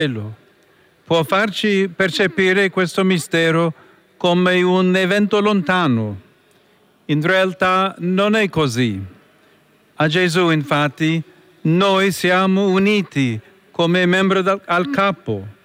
cielo. Può farci percepire questo mistero come un evento lontano. In realtà non è così. A Gesù, infatti, noi siamo uniti come membri al capo.